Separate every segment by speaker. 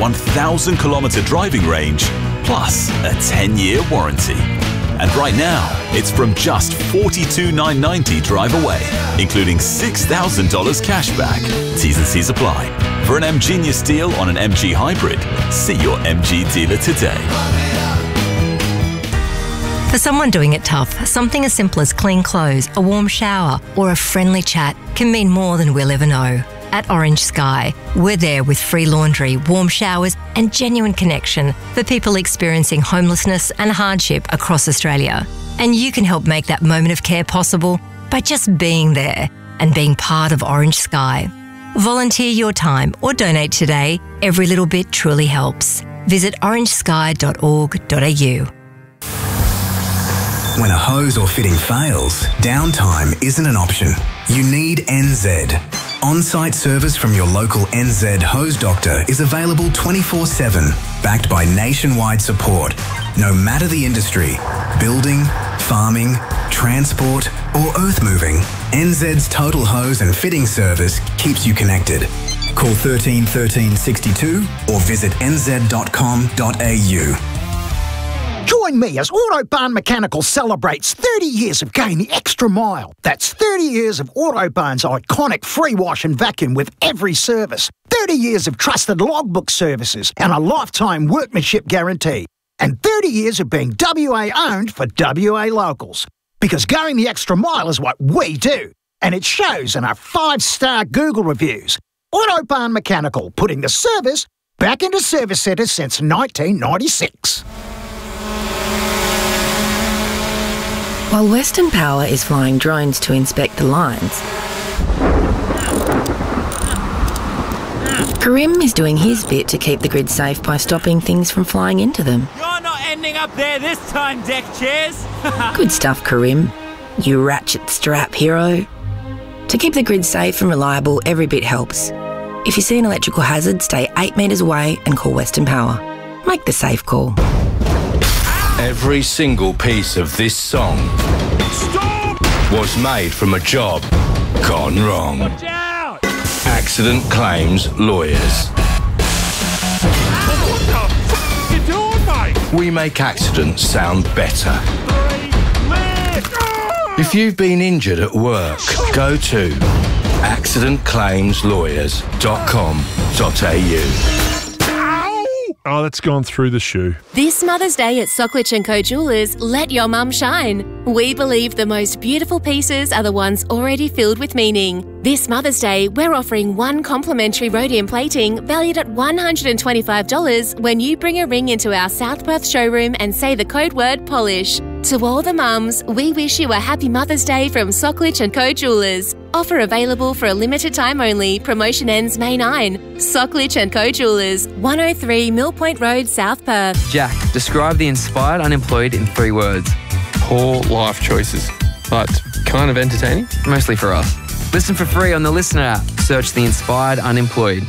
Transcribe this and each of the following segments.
Speaker 1: 1,000 kilometre driving range, plus a 10-year warranty. And right now, it's from just $42,990 drive away, including $6,000 cash back. T's and C's apply. For an M-Genius deal on an MG Hybrid, see your MG dealer today.
Speaker 2: For someone doing it tough, something as simple as clean clothes, a warm shower, or a friendly chat can mean more than we'll ever know. At Orange Sky, we're there with free laundry, warm showers, and genuine connection for people experiencing homelessness and hardship across Australia. And you can help make that moment of care possible by just being there and being part of Orange Sky. Volunteer your time or donate today. Every little bit truly helps. Visit orangesky.org.au.
Speaker 3: When a hose or fitting fails, downtime isn't an option. You need NZ. On-site service from your local NZ hose doctor is available 24/7, backed by nationwide support. No matter the industry, building, farming, transport or earth moving, NZ's total hose and fitting service keeps you connected. Call 13 13 62 or visit nz.com.au.
Speaker 4: Join me as Autobarn Mechanical celebrates 30 years of going the extra mile. That's 30 years of Autobarn's iconic free wash and vacuum with every service. 30 years of trusted logbook services and a lifetime workmanship guarantee. And 30 years of being WA owned for WA locals. Because going the extra mile is what we do. And it shows in our 5-star Google reviews. Autobarn Mechanical, putting the service back into service centres since 1996.
Speaker 5: While Western Power is flying drones to inspect the lines, Karim is doing his bit to keep the grid safe by stopping things from flying into them.
Speaker 6: You're not ending up there this time, deck chairs.
Speaker 5: Good stuff, Karim. You ratchet strap hero. To keep the grid safe and reliable, every bit helps. If you see an electrical hazard, stay 8 metres away and call Western Power. Make the safe call.
Speaker 7: Every single piece of this song was made from a job gone wrong.
Speaker 6: Watch out!
Speaker 7: Accident Claims Lawyers.
Speaker 6: What the f*** you doing, mate?
Speaker 7: We make accidents sound better. If you've been injured at work, go to accidentclaimslawyers.com.au.
Speaker 8: Oh, that's gone through the shoe.
Speaker 9: This Mother's Day at Socklich & Co Jewellers, let your mum shine. We believe the most beautiful pieces are the ones already filled with meaning. This Mother's Day, we're offering 1 complimentary rhodium plating valued at $125 when you bring a ring into our South Perth showroom and say the code word polish. To all the mums, we wish you a happy Mother's Day from Socklich & Co Jewellers. Offer available for a limited time only. Promotion ends May 9. Socklich & Co Jewellers, 103 Mill Point Road, South Perth.
Speaker 10: Jack, describe the inspired unemployed in 3 words.
Speaker 11: Poor life choices, but kind of entertaining.
Speaker 10: Mostly for us. Listen for free on the Listener app. Search the inspired unemployed.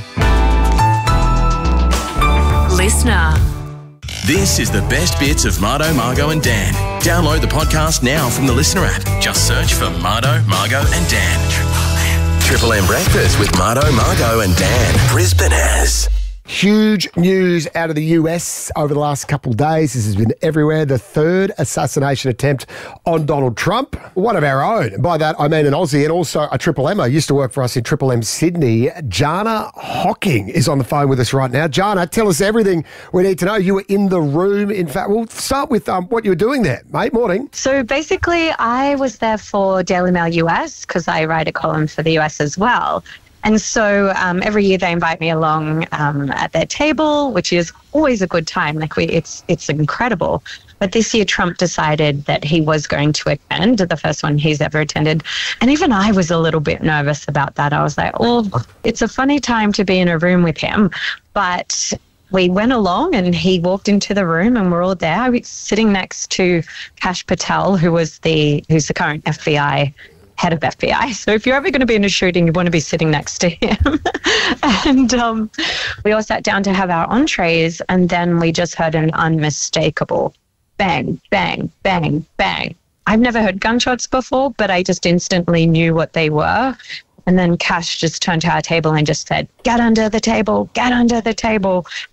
Speaker 2: Listener.
Speaker 12: This is the best bits of Mardo, Margo and Dan. Download the podcast now from the Listener app. Just search for Mardo, Margo and Dan. Triple M Breakfast with Mardo, Margo and Dan. Brisbane has.
Speaker 13: Huge news out of the US over the last couple of days. This has been everywhere. The 3rd assassination attempt on Donald Trump. One of our own. And by that, I mean an Aussie and also a Triple M. Used to work for us in Triple M Sydney. Jana Hocking is on the phone with us right now. Jana, tell us everything we need to know. You were in the room. In fact, we'll start with what you were doing there, mate. Morning.
Speaker 14: So basically, I was there for Daily Mail US because I write a column for the US as well. And so every year they invite me along at their table, which is always a good time. It's incredible. But this year Trump decided that he was going to attend, the first one he's ever attended. And even I was a little bit nervous about that. I was like, oh, it's a funny time to be in a room with him. But we went along and he walked into the room and we're all there. I was sitting next to Kash Patel, who's the current FBI head of FBI. So if you're ever going to be in a shooting, you want to be sitting next to him. And we all sat down to have our entrees, and then we just heard an unmistakable bang, bang, bang, bang. I've never heard gunshots before, but I just instantly knew what they were. And then Kash just turned to our table and just said, "Get under the table, get under the table."